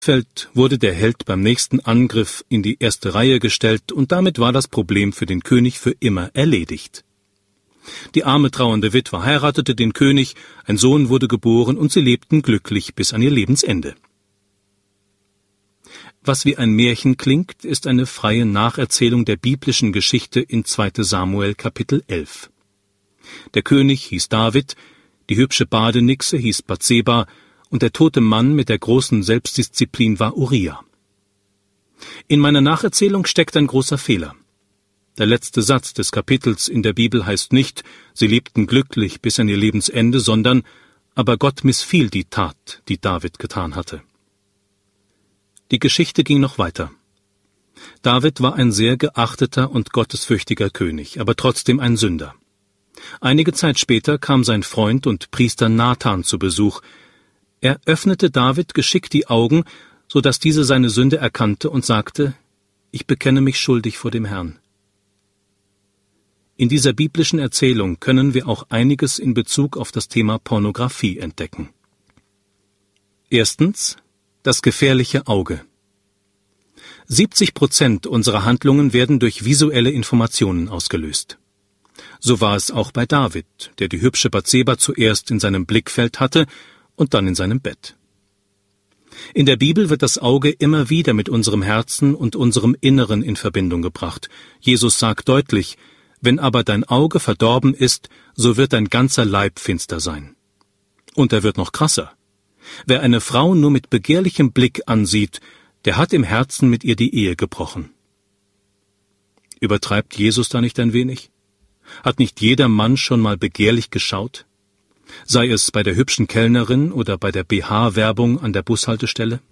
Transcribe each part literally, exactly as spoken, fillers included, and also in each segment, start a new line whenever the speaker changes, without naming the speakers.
Feld wurde der Held beim nächsten Angriff in die erste Reihe gestellt und damit war das Problem für den König für immer erledigt. Die arme trauernde Witwe heiratete den König, ein Sohn wurde geboren und sie lebten glücklich bis an ihr Lebensende. Was wie ein Märchen klingt, ist eine freie Nacherzählung der biblischen Geschichte in zweiter Samuel Kapitel elf. Der König hieß David, die hübsche Badenixe hieß Bathseba und der tote Mann mit der großen Selbstdisziplin war Uria. In meiner Nacherzählung steckt ein großer Fehler. Der letzte Satz des Kapitels in der Bibel heißt nicht, sie lebten glücklich bis an ihr Lebensende, sondern, aber Gott missfiel die Tat, die David getan hatte. Die Geschichte ging noch weiter. David war ein sehr geachteter und gottesfürchtiger König, aber trotzdem ein Sünder. Einige Zeit später kam sein Freund und Priester Nathan zu Besuch. Er öffnete David geschickt die Augen, so dass dieser seine Sünde erkannte und sagte, »Ich bekenne mich schuldig vor dem Herrn.« In dieser biblischen Erzählung können wir auch einiges in Bezug auf das Thema Pornografie entdecken. Erstens, das gefährliche Auge. siebzig Prozent unserer Handlungen werden durch visuelle Informationen ausgelöst. So war es auch bei David, der die hübsche Bathseba zuerst in seinem Blickfeld hatte und dann in seinem Bett. In der Bibel wird das Auge immer wieder mit unserem Herzen und unserem Inneren in Verbindung gebracht. Jesus sagt deutlich, wenn aber dein Auge verdorben ist, so wird dein ganzer Leib finster sein. Und er wird noch krasser. Wer eine Frau nur mit begehrlichem Blick ansieht, der hat im Herzen mit ihr die Ehe gebrochen. Übertreibt Jesus da nicht ein wenig? Hat nicht jeder Mann schon mal begehrlich geschaut? Sei es bei der hübschen Kellnerin oder bei der B H-Werbung an der Bushaltestelle?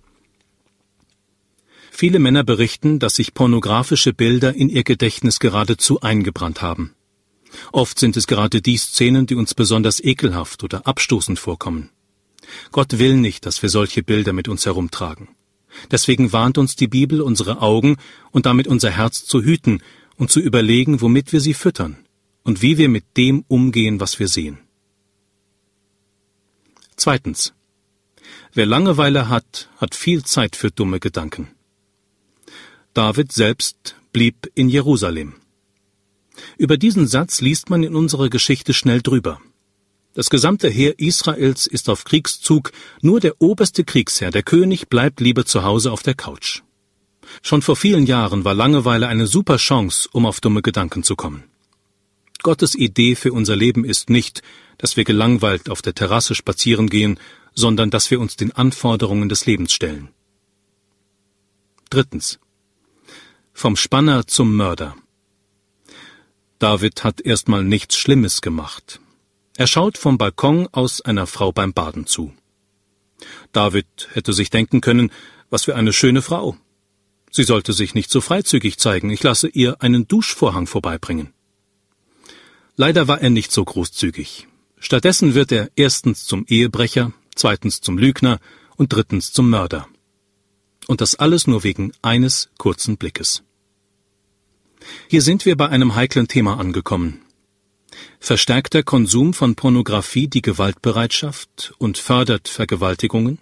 Viele Männer berichten, dass sich pornografische Bilder in ihr Gedächtnis geradezu eingebrannt haben. Oft sind es gerade die Szenen, die uns besonders ekelhaft oder abstoßend vorkommen. Gott will nicht, dass wir solche Bilder mit uns herumtragen. Deswegen warnt uns die Bibel, unsere Augen und damit unser Herz zu hüten und zu überlegen, womit wir sie füttern und wie wir mit dem umgehen, was wir sehen. Zweitens. Wer Langeweile hat, hat viel Zeit für dumme Gedanken. David selbst blieb in Jerusalem. Über diesen Satz liest man in unserer Geschichte schnell drüber. Das gesamte Heer Israels ist auf Kriegszug, nur der oberste Kriegsherr, der König, bleibt lieber zu Hause auf der Couch. Schon vor vielen Jahren war Langeweile eine super Chance, um auf dumme Gedanken zu kommen. Gottes Idee für unser Leben ist nicht, dass wir gelangweilt auf der Terrasse spazieren gehen, sondern dass wir uns den Anforderungen des Lebens stellen. Drittens. Vom Spanner zum Mörder. David hat erstmal nichts Schlimmes gemacht. Er schaut vom Balkon aus einer Frau beim Baden zu. David hätte sich denken können, was für eine schöne Frau. Sie sollte sich nicht so freizügig zeigen, ich lasse ihr einen Duschvorhang vorbeibringen. Leider war er nicht so großzügig. Stattdessen wird er erstens zum Ehebrecher, zweitens zum Lügner und drittens zum Mörder. Und das alles nur wegen eines kurzen Blickes. Hier sind wir bei einem heiklen Thema angekommen. Verstärkt der Konsum von Pornografie die Gewaltbereitschaft und fördert Vergewaltigungen?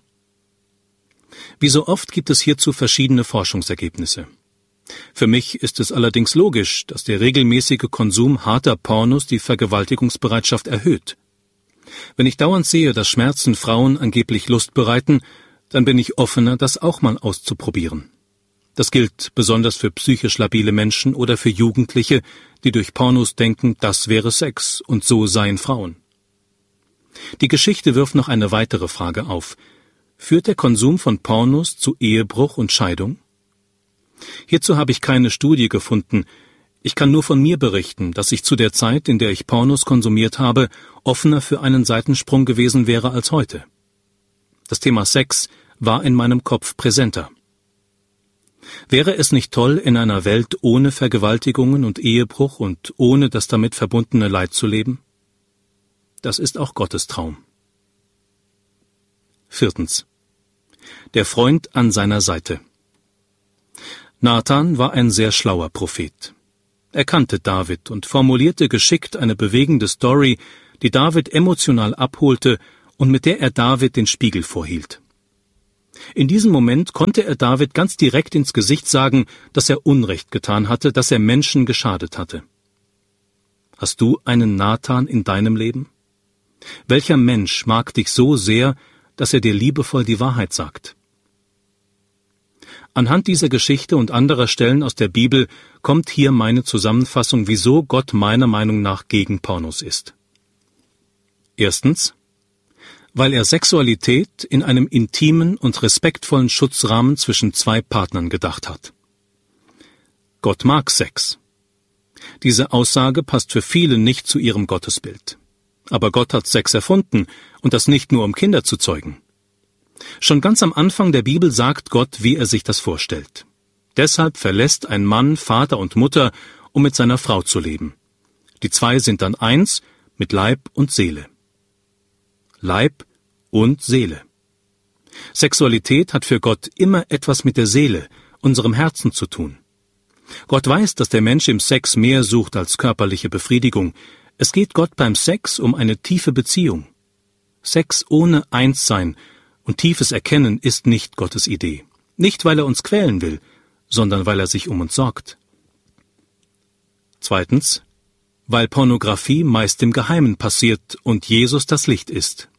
Wie so oft gibt es hierzu verschiedene Forschungsergebnisse. Für mich ist es allerdings logisch, dass der regelmäßige Konsum harter Pornos die Vergewaltigungsbereitschaft erhöht. Wenn ich dauernd sehe, dass Schmerzen Frauen angeblich Lust bereiten, dann bin ich offener, das auch mal auszuprobieren. Das gilt besonders für psychisch labile Menschen oder für Jugendliche, die durch Pornos denken, das wäre Sex und so seien Frauen. Die Geschichte wirft noch eine weitere Frage auf. Führt der Konsum von Pornos zu Ehebruch und Scheidung? Hierzu habe ich keine Studie gefunden. Ich kann nur von mir berichten, dass ich zu der Zeit, in der ich Pornos konsumiert habe, offener für einen Seitensprung gewesen wäre als heute. Das Thema Sex war in meinem Kopf präsenter. Wäre es nicht toll, in einer Welt ohne Vergewaltigungen und Ehebruch und ohne das damit verbundene Leid zu leben? Das ist auch Gottes Traum. Viertens. Der Freund an seiner Seite. Nathan war ein sehr schlauer Prophet. Er kannte David und formulierte geschickt eine bewegende Story, die David emotional abholte und mit der er David den Spiegel vorhielt. In diesem Moment konnte er David ganz direkt ins Gesicht sagen, dass er Unrecht getan hatte, dass er Menschen geschadet hatte. Hast du einen Nathan in deinem Leben? Welcher Mensch mag dich so sehr, dass er dir liebevoll die Wahrheit sagt? Anhand dieser Geschichte und anderer Stellen aus der Bibel kommt hier meine Zusammenfassung, wieso Gott meiner Meinung nach gegen Pornos ist. Erstens, weil er Sexualität in einem intimen und respektvollen Schutzrahmen zwischen zwei Partnern gedacht hat. Gott mag Sex. Diese Aussage passt für viele nicht zu ihrem Gottesbild. Aber Gott hat Sex erfunden, und das nicht nur, um Kinder zu zeugen. Schon ganz am Anfang der Bibel sagt Gott, wie er sich das vorstellt. Deshalb verlässt ein Mann Vater und Mutter, um mit seiner Frau zu leben. Die zwei sind dann eins mit Leib und Seele. Leib und Seele. Sexualität hat für Gott immer etwas mit der Seele, unserem Herzen zu tun. Gott weiß, dass der Mensch im Sex mehr sucht als körperliche Befriedigung. Es geht Gott beim Sex um eine tiefe Beziehung. Sex ohne Einssein und tiefes Erkennen ist nicht Gottes Idee. Nicht, weil er uns quälen will, sondern weil er sich um uns sorgt. Zweitens, weil Pornografie meist im Geheimen passiert und Jesus das Licht ist.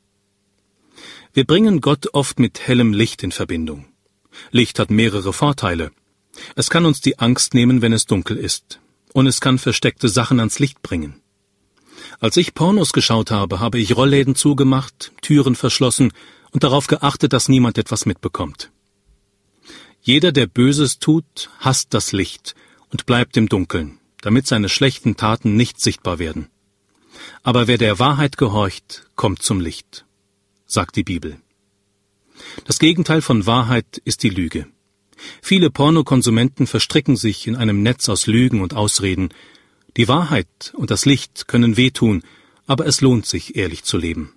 Wir bringen Gott oft mit hellem Licht in Verbindung. Licht hat mehrere Vorteile. Es kann uns die Angst nehmen, wenn es dunkel ist. Und es kann versteckte Sachen ans Licht bringen. Als ich Pornos geschaut habe, habe ich Rollläden zugemacht, Türen verschlossen und darauf geachtet, dass niemand etwas mitbekommt. Jeder, der Böses tut, hasst das Licht und bleibt im Dunkeln, damit seine schlechten Taten nicht sichtbar werden. Aber wer der Wahrheit gehorcht, kommt zum Licht, sagt die Bibel. Das Gegenteil von Wahrheit ist die Lüge. Viele Pornokonsumenten verstricken sich in einem Netz aus Lügen und Ausreden. Die Wahrheit und das Licht können wehtun, aber es lohnt sich, ehrlich zu leben.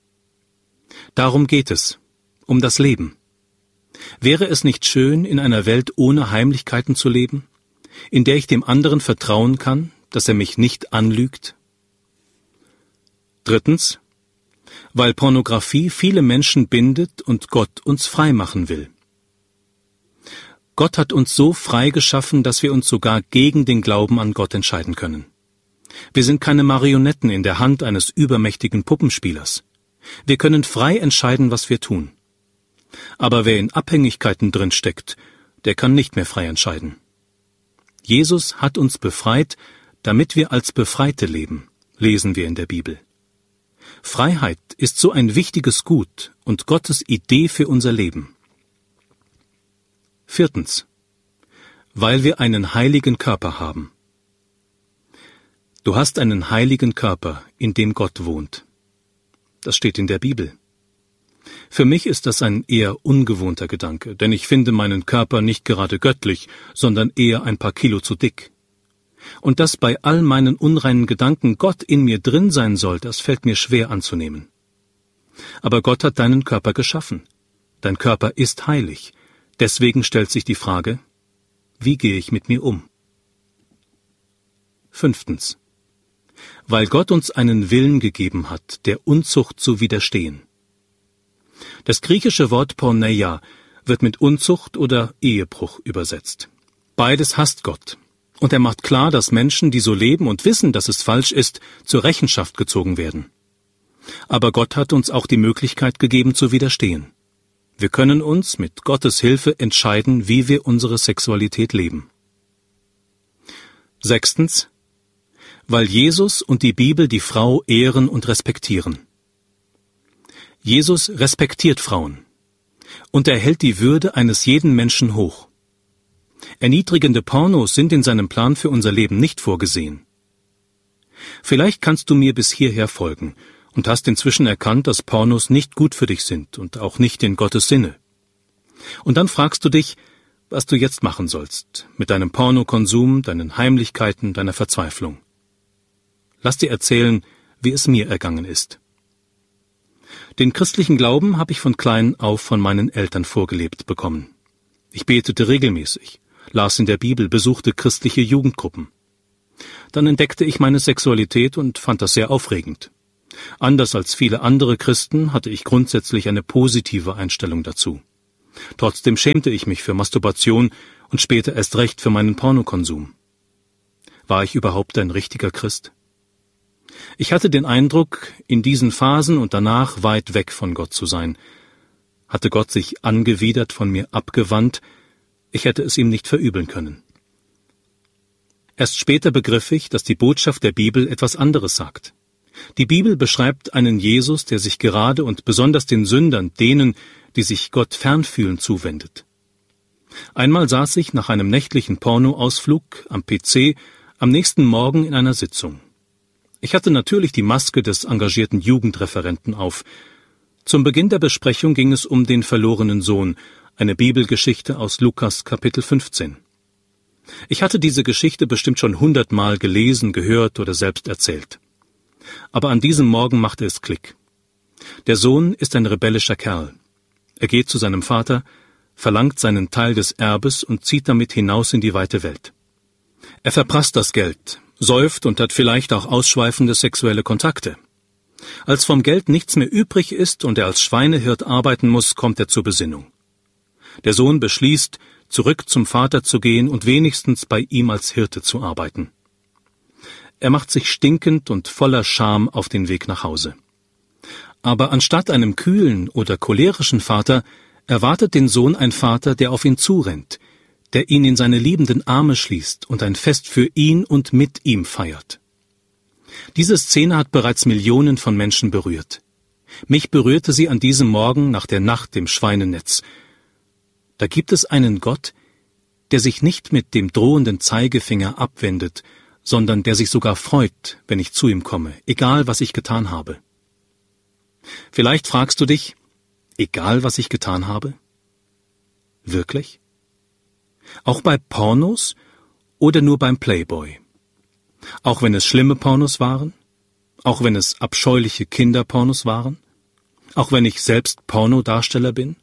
Darum geht es, um das Leben. Wäre es nicht schön, in einer Welt ohne Heimlichkeiten zu leben, in der ich dem anderen vertrauen kann, dass er mich nicht anlügt? Drittens, weil Pornografie viele Menschen bindet und Gott uns frei machen will. Gott hat uns so frei geschaffen, dass wir uns sogar gegen den Glauben an Gott entscheiden können. Wir sind keine Marionetten in der Hand eines übermächtigen Puppenspielers. Wir können frei entscheiden, was wir tun. Aber wer in Abhängigkeiten drin steckt, der kann nicht mehr frei entscheiden. Jesus hat uns befreit, damit wir als Befreite leben, lesen wir in der Bibel. Freiheit ist so ein wichtiges Gut und Gottes Idee für unser Leben. Viertens, weil wir einen heiligen Körper haben. Du hast einen heiligen Körper, in dem Gott wohnt. Das steht in der Bibel. Für mich ist das ein eher ungewohnter Gedanke, denn ich finde meinen Körper nicht gerade göttlich, sondern eher ein paar Kilo zu dick. Und dass bei all meinen unreinen Gedanken Gott in mir drin sein soll, das fällt mir schwer anzunehmen. Aber Gott hat deinen Körper geschaffen. Dein Körper ist heilig. Deswegen stellt sich die Frage, wie gehe ich mit mir um? Fünftens. Weil Gott uns einen Willen gegeben hat, der Unzucht zu widerstehen. Das griechische Wort Porneia wird mit Unzucht oder Ehebruch übersetzt. Beides hasst Gott. Und er macht klar, dass Menschen, die so leben und wissen, dass es falsch ist, zur Rechenschaft gezogen werden. Aber Gott hat uns auch die Möglichkeit gegeben, zu widerstehen. Wir können uns mit Gottes Hilfe entscheiden, wie wir unsere Sexualität leben. Sechstens. Weil Jesus und die Bibel die Frau ehren und respektieren. Jesus respektiert Frauen und er hält die Würde eines jeden Menschen hoch. Erniedrigende Pornos sind in seinem Plan für unser Leben nicht vorgesehen. Vielleicht kannst du mir bis hierher folgen und hast inzwischen erkannt, dass Pornos nicht gut für dich sind und auch nicht in Gottes Sinne. Und dann fragst du dich, was du jetzt machen sollst mit deinem Pornokonsum, deinen Heimlichkeiten, deiner Verzweiflung. Lass dir erzählen, wie es mir ergangen ist. Den christlichen Glauben habe ich von klein auf von meinen Eltern vorgelebt bekommen. Ich betete regelmäßig, las in der Bibel, besuchte christliche Jugendgruppen. Dann entdeckte ich meine Sexualität und fand das sehr aufregend. Anders als viele andere Christen hatte ich grundsätzlich eine positive Einstellung dazu. Trotzdem schämte ich mich für Masturbation und später erst recht für meinen Pornokonsum. War ich überhaupt ein richtiger Christ? Ich hatte den Eindruck, in diesen Phasen und danach weit weg von Gott zu sein. Hatte Gott sich angewidert von mir abgewandt, ich hätte es ihm nicht verübeln können. Erst später begriff ich, dass die Botschaft der Bibel etwas anderes sagt. Die Bibel beschreibt einen Jesus, der sich gerade und besonders den Sündern, denen, die sich Gott fernfühlen, zuwendet. Einmal saß ich nach einem nächtlichen Pornoausflug am P C am nächsten Morgen in einer Sitzung. Ich hatte natürlich die Maske des engagierten Jugendreferenten auf. Zum Beginn der Besprechung ging es um den verlorenen Sohn, eine Bibelgeschichte aus Lukas Kapitel fünfzehn. Ich hatte diese Geschichte bestimmt schon hundertmal gelesen, gehört oder selbst erzählt. Aber an diesem Morgen machte es Klick. Der Sohn ist ein rebellischer Kerl. Er geht zu seinem Vater, verlangt seinen Teil des Erbes und zieht damit hinaus in die weite Welt. Er verprasst das Geld, säuft und hat vielleicht auch ausschweifende sexuelle Kontakte. Als vom Geld nichts mehr übrig ist und er als Schweinehirt arbeiten muss, kommt er zur Besinnung. Der Sohn beschließt, zurück zum Vater zu gehen und wenigstens bei ihm als Hirte zu arbeiten. Er macht sich stinkend und voller Scham auf den Weg nach Hause. Aber anstatt einem kühlen oder cholerischen Vater erwartet den Sohn ein Vater, der auf ihn zurennt, der ihn in seine liebenden Arme schließt und ein Fest für ihn und mit ihm feiert. Diese Szene hat bereits Millionen von Menschen berührt. Mich berührte sie an diesem Morgen nach der Nacht im Schweinenetz. Da gibt es einen Gott, der sich nicht mit dem drohenden Zeigefinger abwendet, sondern der sich sogar freut, wenn ich zu ihm komme, egal was ich getan habe. Vielleicht fragst du dich, egal was ich getan habe? Wirklich? Auch bei Pornos oder nur beim Playboy? Auch wenn es schlimme Pornos waren? Auch wenn es abscheuliche Kinderpornos waren? Auch wenn ich selbst Pornodarsteller bin?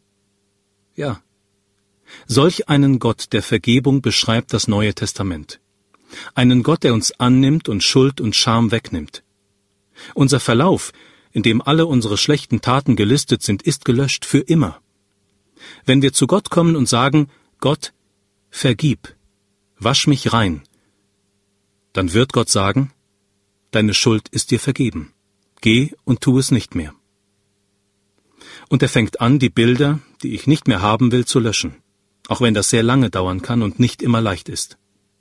Ja. Solch einen Gott der Vergebung beschreibt das Neue Testament. Einen Gott, der uns annimmt und Schuld und Scham wegnimmt. Unser Verlauf, in dem alle unsere schlechten Taten gelistet sind, ist gelöscht für immer. Wenn wir zu Gott kommen und sagen, Gott, vergib, wasch mich rein, dann wird Gott sagen, deine Schuld ist dir vergeben. Geh und tu es nicht mehr. Und er fängt an, die Bilder, die ich nicht mehr haben will, zu löschen, auch wenn das sehr lange dauern kann und nicht immer leicht ist.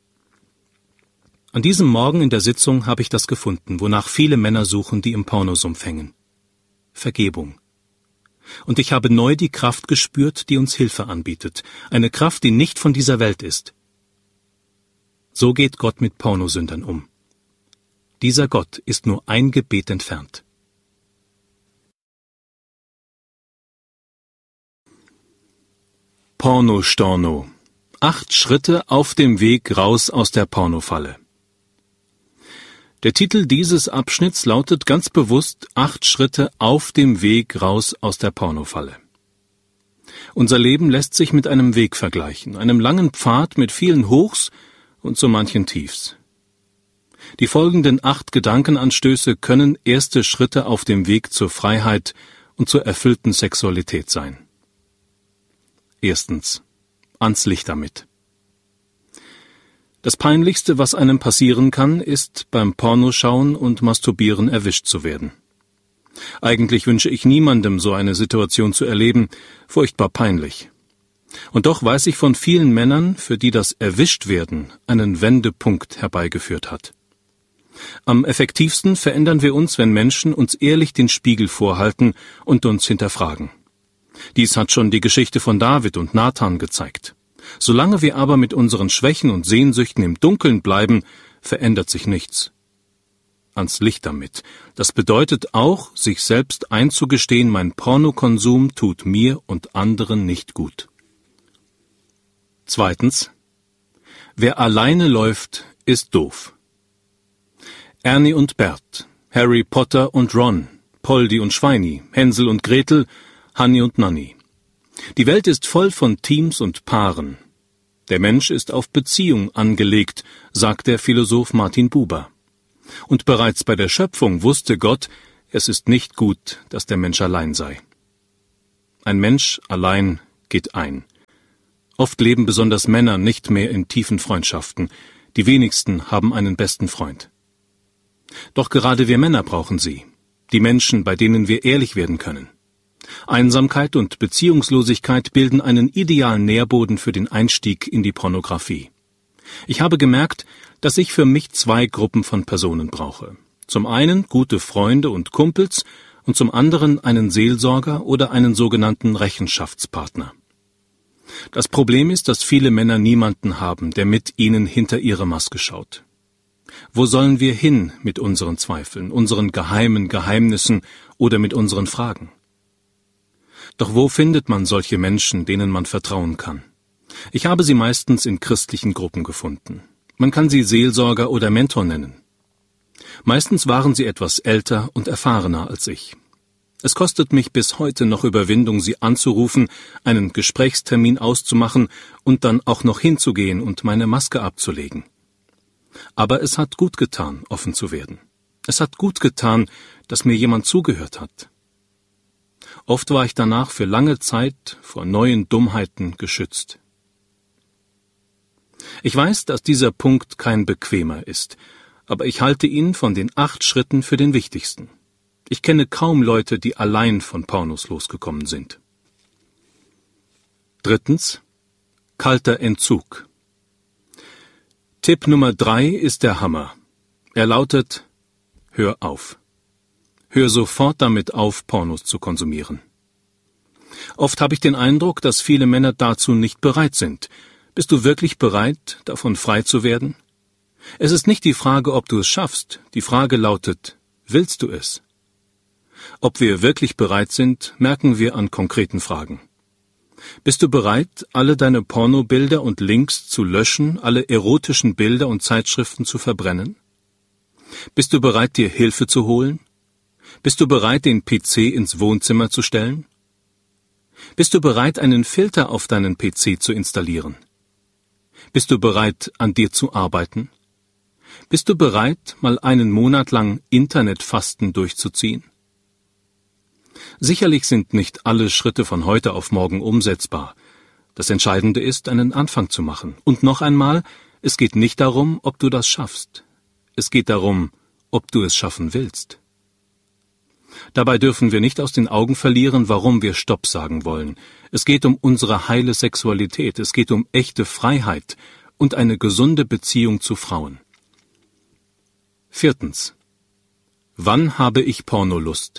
An diesem Morgen in der Sitzung habe ich das gefunden, wonach viele Männer suchen, die im Pornosumpf hängen. Vergebung. Und ich habe neu die Kraft gespürt, die uns Hilfe anbietet, eine Kraft, die nicht von dieser Welt ist. So geht Gott mit Pornosündern um. Dieser Gott ist nur ein Gebet entfernt. Pornostorno. Acht Schritte auf dem Weg raus aus der Pornofalle. Der Titel dieses Abschnitts lautet ganz bewusst Acht Schritte auf dem Weg raus aus der Pornofalle. Unser Leben lässt sich mit einem Weg vergleichen, einem langen Pfad mit vielen Hochs und so manchen Tiefs. Die folgenden acht Gedankenanstöße können erste Schritte auf dem Weg zur Freiheit und zur erfüllten Sexualität sein. Erstens. Ans Licht damit. Das Peinlichste, was einem passieren kann, ist, beim Pornoschauen und Masturbieren erwischt zu werden. Eigentlich wünsche ich niemandem, so eine Situation zu erleben, furchtbar peinlich. Und doch weiß ich von vielen Männern, für die das Erwischtwerden einen Wendepunkt herbeigeführt hat. Am effektivsten verändern wir uns, wenn Menschen uns ehrlich den Spiegel vorhalten und uns hinterfragen. Dies hat schon die Geschichte von David und Nathan gezeigt. Solange wir aber mit unseren Schwächen und Sehnsüchten im Dunkeln bleiben, verändert sich nichts. Ans Licht damit. Das bedeutet auch, sich selbst einzugestehen, mein Pornokonsum tut mir und anderen nicht gut. Zweitens. Wer alleine läuft, ist doof. Ernie und Bert, Harry Potter und Ron, Poldi und Schweini, Hänsel und Gretel, Hanni und Nanni. Die Welt ist voll von Teams und Paaren. Der Mensch ist auf Beziehung angelegt, sagt der Philosoph Martin Buber. Und bereits bei der Schöpfung wusste Gott, es ist nicht gut, dass der Mensch allein sei. Ein Mensch allein geht ein. Oft leben besonders Männer nicht mehr in tiefen Freundschaften. Die wenigsten haben einen besten Freund. Doch gerade wir Männer brauchen sie. Die Menschen, bei denen wir ehrlich werden können. Einsamkeit und Beziehungslosigkeit bilden einen idealen Nährboden für den Einstieg in die Pornografie. Ich habe gemerkt, dass ich für mich zwei Gruppen von Personen brauche. Zum einen gute Freunde und Kumpels und zum anderen einen Seelsorger oder einen sogenannten Rechenschaftspartner. Das Problem ist, dass viele Männer niemanden haben, der mit ihnen hinter ihre Maske schaut. Wo sollen wir hin mit unseren Zweifeln, unseren geheimen Geheimnissen oder mit unseren Fragen? Doch wo findet man solche Menschen, denen man vertrauen kann? Ich habe sie meistens in christlichen Gruppen gefunden. Man kann sie Seelsorger oder Mentor nennen. Meistens waren sie etwas älter und erfahrener als ich. Es kostet mich bis heute noch Überwindung, sie anzurufen, einen Gesprächstermin auszumachen und dann auch noch hinzugehen und meine Maske abzulegen. Aber es hat gut getan, offen zu werden. Es hat gut getan, dass mir jemand zugehört hat. Oft war ich danach für lange Zeit vor neuen Dummheiten geschützt. Ich weiß, dass dieser Punkt kein bequemer ist, aber ich halte ihn von den acht Schritten für den wichtigsten. Ich kenne kaum Leute, die allein von Pornos losgekommen sind. Drittens. Kalter Entzug. Tipp Nummer drei ist der Hammer. Er lautet: Hör auf. Hör sofort damit auf, Pornos zu konsumieren. Oft habe ich den Eindruck, dass viele Männer dazu nicht bereit sind. Bist du wirklich bereit, davon frei zu werden? Es ist nicht die Frage, ob du es schaffst. Die Frage lautet: Willst du es? Ob wir wirklich bereit sind, merken wir an konkreten Fragen. Bist du bereit, alle deine Pornobilder und Links zu löschen, alle erotischen Bilder und Zeitschriften zu verbrennen? Bist du bereit, dir Hilfe zu holen? Bist du bereit, den P C ins Wohnzimmer zu stellen? Bist du bereit, einen Filter auf deinen P C zu installieren? Bist du bereit, an dir zu arbeiten? Bist du bereit, mal einen Monat lang Internetfasten durchzuziehen? Sicherlich sind nicht alle Schritte von heute auf morgen umsetzbar. Das Entscheidende ist, einen Anfang zu machen. Und noch einmal, es geht nicht darum, ob du das schaffst. Es geht darum, ob du es schaffen willst. Dabei dürfen wir nicht aus den Augen verlieren, warum wir Stopp sagen wollen. Es geht um unsere heile Sexualität, es geht um echte Freiheit und eine gesunde Beziehung zu Frauen. Viertens. Wann habe ich Pornolust?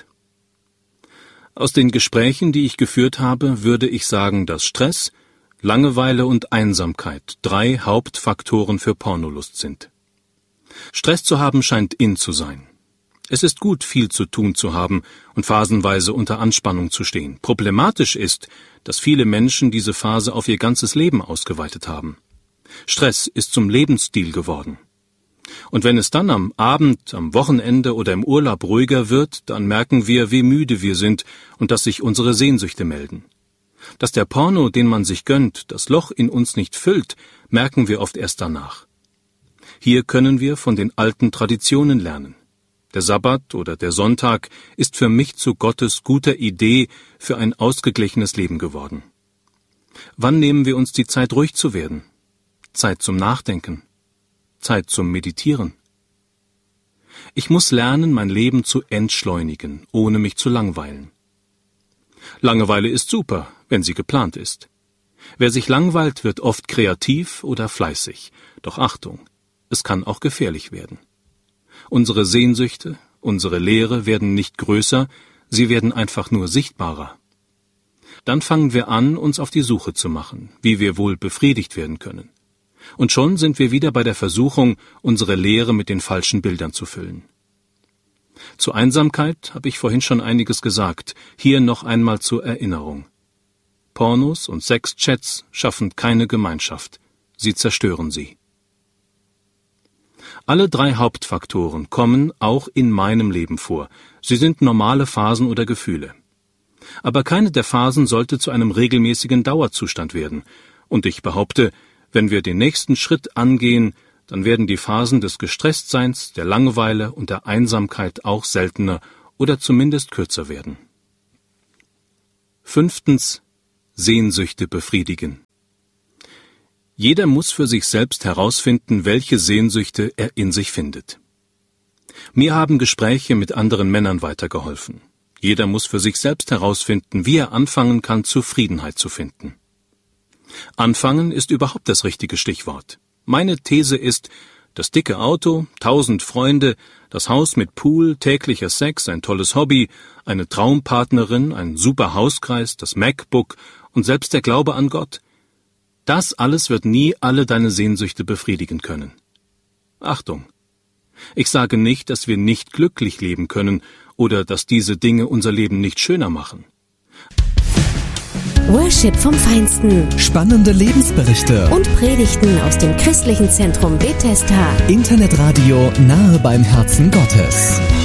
Aus den Gesprächen, die ich geführt habe, würde ich sagen, dass Stress, Langeweile und Einsamkeit drei Hauptfaktoren für Pornolust sind. Stress zu haben scheint in zu sein. Es ist gut, viel zu tun zu haben und phasenweise unter Anspannung zu stehen. Problematisch ist, dass viele Menschen diese Phase auf ihr ganzes Leben ausgeweitet haben. Stress ist zum Lebensstil geworden. Und wenn es dann am Abend, am Wochenende oder im Urlaub ruhiger wird, dann merken wir, wie müde wir sind und dass sich unsere Sehnsüchte melden. Dass der Porno, den man sich gönnt, das Loch in uns nicht füllt, merken wir oft erst danach. Hier können wir von den alten Traditionen lernen. Der Sabbat oder der Sonntag ist für mich zu Gottes guter Idee für ein ausgeglichenes Leben geworden. Wann nehmen wir uns die Zeit, ruhig zu werden? Zeit zum Nachdenken. Zeit zum Meditieren. Ich muss lernen, mein Leben zu entschleunigen, ohne mich zu langweilen. Langeweile ist super, wenn sie geplant ist. Wer sich langweilt, wird oft kreativ oder fleißig. Doch Achtung, es kann auch gefährlich werden. Unsere Sehnsüchte, unsere Leere werden nicht größer, sie werden einfach nur sichtbarer. Dann fangen wir an, uns auf die Suche zu machen, wie wir wohl befriedigt werden können. Und schon sind wir wieder bei der Versuchung, unsere Leere mit den falschen Bildern zu füllen. Zur Einsamkeit habe ich vorhin schon einiges gesagt, hier noch einmal zur Erinnerung. Pornos und Sexchats schaffen keine Gemeinschaft, sie zerstören sie. Alle drei Hauptfaktoren kommen auch in meinem Leben vor. Sie sind normale Phasen oder Gefühle. Aber keine der Phasen sollte zu einem regelmäßigen Dauerzustand werden. Und ich behaupte, wenn wir den nächsten Schritt angehen, dann werden die Phasen des Gestresstseins, der Langeweile und der Einsamkeit auch seltener oder zumindest kürzer werden. Fünftens. Sehnsüchte befriedigen. Jeder muss für sich selbst herausfinden, welche Sehnsüchte er in sich findet. Mir haben Gespräche mit anderen Männern weitergeholfen. Jeder muss für sich selbst herausfinden, wie er anfangen kann, Zufriedenheit zu finden. Anfangen ist überhaupt das richtige Stichwort. Meine These ist, das dicke Auto, tausend Freunde, das Haus mit Pool, täglicher Sex, ein tolles Hobby, eine Traumpartnerin, ein super Hauskreis, das MacBook und selbst der Glaube an Gott. Das alles wird nie alle deine Sehnsüchte befriedigen können. Achtung! Ich sage nicht, dass wir nicht glücklich leben können oder dass diese Dinge unser Leben nicht schöner machen.
Worship vom Feinsten.
Spannende Lebensberichte.
Und Predigten aus dem christlichen Zentrum Bethesda.
Internetradio nahe beim Herzen Gottes.